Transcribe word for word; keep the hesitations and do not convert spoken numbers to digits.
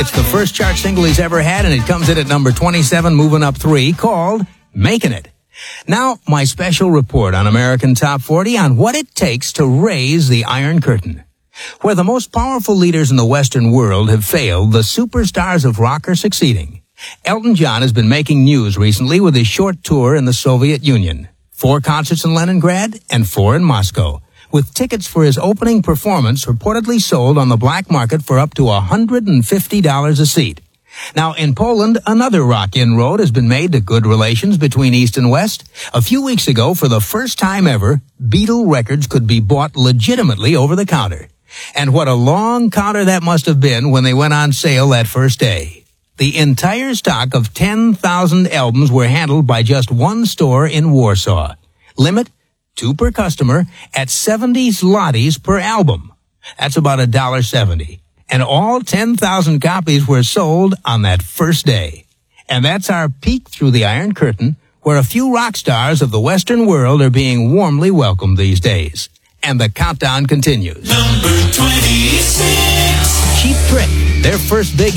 It's the first chart single he's ever had, and it comes in at number twenty-seven, moving up three, called Making It. Now, my special report on American Top forty on what it takes to raise the Iron Curtain. Where the most powerful leaders in the Western world have failed, the superstars of rock are succeeding. Elton John has been making news recently with his short tour in the Soviet Union. Four concerts in Leningrad and four in Moscow, with tickets for his opening performance reportedly sold on the black market for up to one hundred fifty dollars a seat. Now, in Poland, another rock inroad has been made to good relations between East and West. A few weeks ago, for the first time ever, Beatle records could be bought legitimately over the counter. And what a long counter that must have been when they went on sale that first day. The entire stock of ten thousand albums were handled by just one store in Warsaw. Limit, two per customer, at seventy zlotys per album. That's about one dollar seventy. And all ten thousand copies were sold on that first day. And that's our peek through the Iron Curtain, where a few rock stars of the Western world are being warmly welcomed these days. And the countdown continues. Number twenty-six. Cheap Trick, their first big